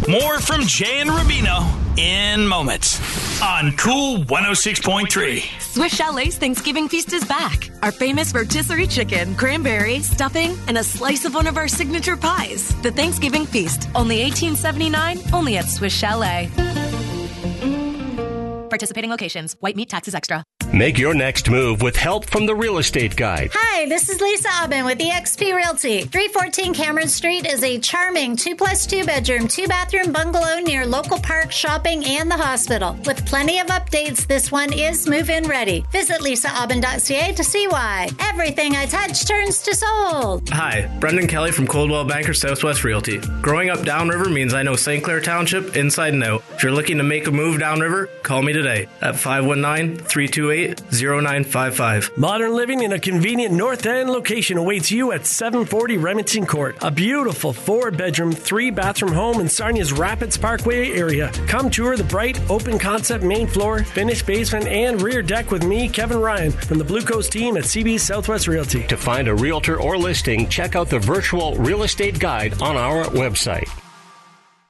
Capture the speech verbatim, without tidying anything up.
More from Jay and Rubino in moments on Cool one oh six point three. Swiss Chalet's Thanksgiving feast is back. Our famous rotisserie chicken, cranberry, stuffing, and a slice of one of our signature pies. The Thanksgiving feast, only eighteen seventy-nine, only at Swiss Chalet. Participating locations. White meat taxes extra. Make your next move with help from the Real Estate Guide. Hi, this is Lisa Aubin with E X P Realty. three fourteen Cameron Street is a charming two plus two bedroom, two bathroom bungalow near local park, shopping, and the hospital. With plenty of updates, this one is move-in ready. Visit lisa aubin dot c a to see why. Everything I touch turns to sold. Hi, Brendan Kelly from Coldwell Banker Southwest Realty. Growing up downriver means I know Saint Clair Township inside and out. If you're looking to make a move downriver, call me today at five one nine, three two eight, zero nine five five. Modern living in a convenient North End location awaits you at seven forty Remington Court. A beautiful four-bedroom, three-bathroom home in Sarnia's Rapids Parkway area. Come tour the bright, open-concept main floor, finished basement, and rear deck with me, Kevin Ryan, from the Blue Coast team at C B Southwest Realty. To find a realtor or listing, check out the virtual Real Estate Guide on our website.